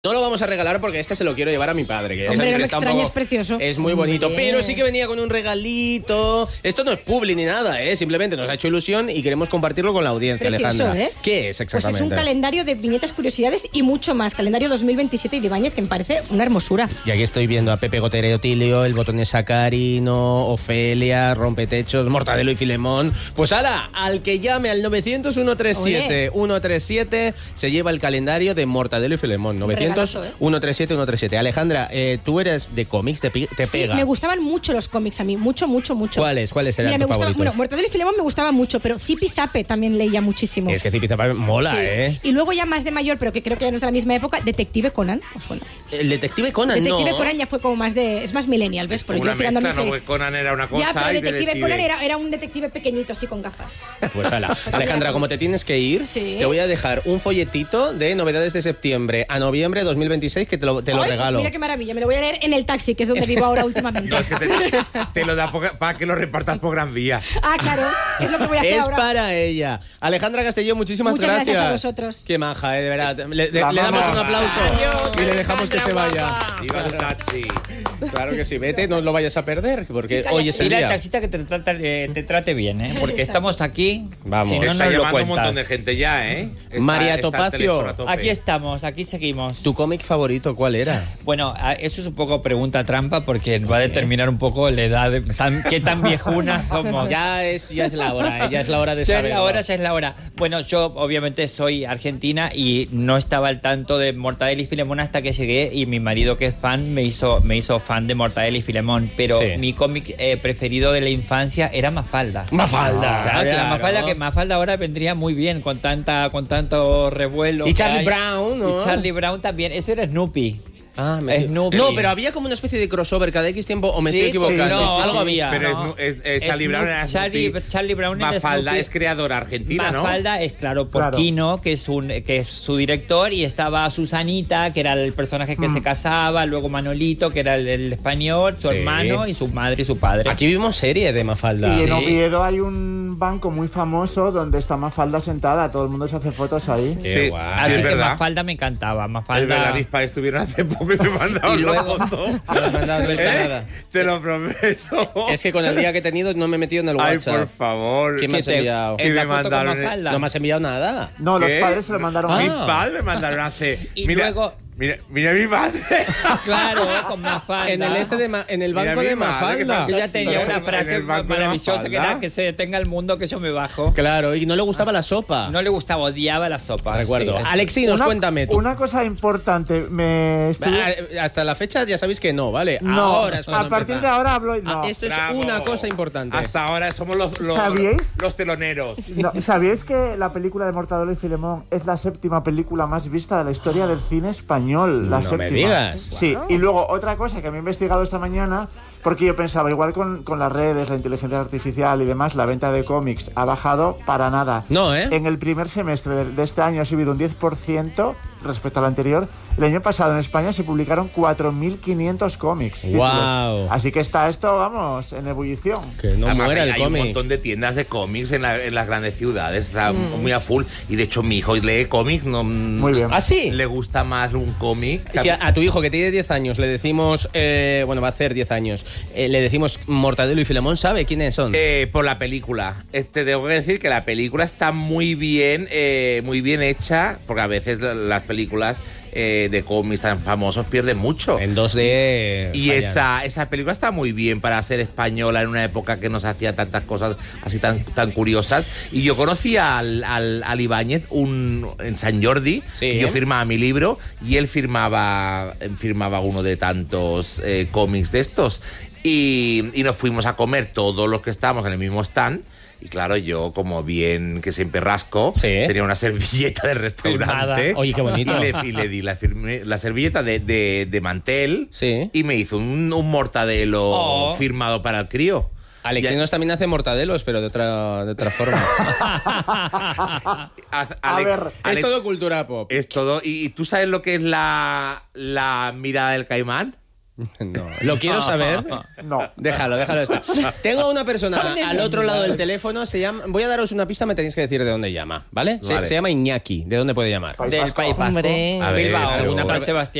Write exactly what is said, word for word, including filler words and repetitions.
No lo vamos a regalar porque este se lo quiero llevar a mi padre. Que ya Hombre, sabéis no que me está un extraña, poco- es precioso. Es muy bonito, Hombre. pero sí que venía con un regalito. Esto no es publi ni nada, ¿eh? Simplemente nos ha hecho ilusión y queremos compartirlo con la audiencia, Precioso, Alejandra. ¿eh? ¿Qué es Pues exactamente? es un calendario de viñetas, curiosidades y mucho más. Calendario dos mil veintisiete de Ibáñez, que me parece una hermosura. Y aquí estoy viendo a Pepe Gotera y Otilio, el botón de Sacarino, Ofelia, Rompetechos, Mortadelo y Filemón. Pues ala, al que llame al novecientos, ciento treinta y siete, ciento treinta y siete se lleva el calendario de Mortadelo y Filemón. novecientos, regalazo, ¿eh? ciento treinta y siete, ciento treinta y siete. Alejandra, eh, tú eres de cómics, te, pi- te Sí, pega. me gustaban mucho los cómics a mí, mucho, mucho, mucho. ¿Cuáles? ¿Cuáles eran Mira, me tus gustaba, favoritos? bueno, Mortadelo y Filemón me gustaba mucho, pero Zipi Zape también leía muchísimo. Es que Zipizapa mola, Sí. ¿eh? Y luego ya más de mayor, pero que creo que ya no es de la misma época, Detective Conan. ¿Os suena? El Detective Conan, Detective no. Conan ya fue como más de... Es más millennial, ¿ves? Pero Una yo tirando a mezcla, mi ¿no? se- Porque Conan era una cosa Ya, pero y Detective, Detective Conan era, era un detective pequeñito, así con gafas. Pues ala. Alejandra, como te tienes que ir, Sí. te voy a dejar un folletito de novedades de septiembre a noviembre de dos mil veintiséis que te lo, te lo Ay, pues regalo. mira qué maravilla, me lo voy a leer en el taxi, que es donde vivo ahora últimamente. No, es que te, te lo da poca- para que lo repartas por Gran Vía. Ah, claro, es lo que voy a hacer Es ahora. para ella. Alejandra Castelló, muchísimas Muchas gracias. gracias a vosotros. Qué maja, eh, de verdad. Le, le- La le damos mamá. un aplauso Adiós, y le dejamos que se Alejandra vaya. guapa. Iba el taxi. Claro que sí, vete, no lo vayas a perder, porque Cállate. hoy es el Dile al día. taxista que te trate, eh, te trate bien, ¿eh? Porque estamos aquí. Vamos. Si no, Está nos lo llamando un montón cuentas. de gente ya, ¿eh? Está- María está el Topacio. teléfono a tope. Aquí estamos, aquí seguimos. ¿Tu cómic favorito cuál era? Bueno, a- eso es un poco pregunta trampa porque va a determinar un poco la edad, de, tan- qué tan viejunas somos. Ya es, ya es la hora, eh, ya es la hora de Ya es saberlo. la hora, ya es la hora. Bueno, yo obviamente soy argentina y no estaba al tanto de Mortadelo y Filemón hasta que llegué y mi marido que es fan me hizo, me hizo fan de Mortadelo y Filemón, pero Sí. mi cómic eh, preferido de la infancia era Mafalda. Mafalda, Claro, era claro. Mafalda, que Mafalda ahora vendría muy bien con tanta con tanto revuelo. Y que Charlie hay. Brown, ¿no? Y Charlie Brown también. Eso era Snoopy. Ah, me- Snoopy. No, pero había como una especie de crossover cada X tiempo, o me Sí, estoy equivocando. sí, no, Algo sí, había. Pero No. es, es- es Charlie Snoop- Brown era Charlie, Snoopy. Charlie Brown era Mafalda Snoopy. es creadora argentina, ¿no? Mafalda es, claro, por Claro. Quino, que es, un, que es su director, y estaba Susanita, que era el personaje que se casaba, luego Manolito, que era el, el español, su Sí. hermano, y su madre y su padre. Aquí vimos serie de Mafalda. Y en Sí. Oviedo hay un banco muy famoso donde está Mafalda sentada, todo el mundo se hace fotos ahí. Qué Sí, guay. sí, Así es que verdad. Mafalda me encantaba. Es Mafalda. verdad, mis padres estuvieron hace poco y me mandaron Y la luego- foto. No me has visto ¿Eh? nada. Te lo prometo. Es que con el día que he tenido no me he metido en el Ay, WhatsApp. por favor. ¿Quién me has te- enviado? Que en la me foto con mandaron- Mafalda. No me has enviado nada. No, los ¿Qué? padres se lo mandaron a Mis Ah. padres me mandaron hace. Y mira, luego- mira, mira mi madre. Claro, con Mafalda. En el este de Ma- en el Mira banco mi de madre, que Mafalda. Yo ya tenía Pero una en frase el banco de maravillosa que Mafalda. era que se detenga el mundo que yo me bajo. Claro, y no le gustaba la sopa. No le gustaba, odiaba la sopa. Recuerdo. Sí, Alexinos, Una- cuéntame tú. Una cosa importante, me estuve- Ah, Hasta la fecha ya sabéis que no, ¿vale? No, Ahora es cuando a partir empieza. de ahora hablo y no. Ah, esto es Bravo. una cosa importante. Hasta ahora somos los, los, ¿Sabíais? los teloneros. No, ¿sabíais que la película de Mortadelo y Filemón es la séptima película más vista de la historia del cine español? La No séptima. me digas. Sí, y luego otra cosa que me he investigado esta mañana, porque yo pensaba, igual con, con las redes, la inteligencia artificial y demás, la venta de cómics ha bajado para nada. No, ¿eh? En el primer semestre de, de este año ha subido un diez por ciento respecto al anterior. El año pasado en España se publicaron cuatro mil quinientos cómics. títulos. Guau. Así que está esto, vamos, en ebullición. Que no Además, muera hay, el hay un cómic. montón de tiendas de cómics en, la- en las grandes ciudades. Está Mm. muy a full. Y de hecho, mi hijo lee cómics. No, Muy bien. ¿Ah, sí? Le gusta más un cómic. que a- Si a, a tu hijo que tiene diez años le decimos, eh, bueno, va a hacer diez años, eh, le decimos Mortadelo y Filemón, ¿sabe quiénes son? Eh, por la película. Este, tengo que decir que la película está muy bien, eh, muy bien hecha, porque a veces la- las películas eh, de cómics tan famosos pierden mucho. En dos D. Y fallan. esa, esa película está muy bien para ser española en una época que nos hacía tantas cosas así tan, tan curiosas. Y yo conocí al, al, al Ibáñez un, en San Jordi. Sí. Y yo firmaba mi libro y él firmaba, firmaba uno de tantos eh, cómics de estos. Y, y nos fuimos a comer todos los que estábamos en el mismo stand. Y claro, yo, como bien que siempre rasco, Sí. tenía una servilleta de restaurante. Firmada. Oye, qué bonito. Y le, y le di la, firme- la servilleta de, de, de mantel. Sí. Y me hizo un, un mortadelo Oh. firmado para el crío. Alexinos también hace mortadelos, pero de otra, de otra forma. A, A Alex- ver, es Alex- todo cultura pop. Es todo. ¿Y, y tú sabes lo que es la, la mirada del caimán? No, lo quiero saber. No. Déjalo, déjalo estar. Tengo una persona al otro lado del teléfono. Se llama. Voy a daros una pista, me tenéis que decir de dónde llama, ¿vale? Se, Vale. se llama Iñaki. ¿De dónde puede llamar? País Del Vasco. País Vasco. Hombre. A ver, Bilbao, alguna San provi- Sebastián.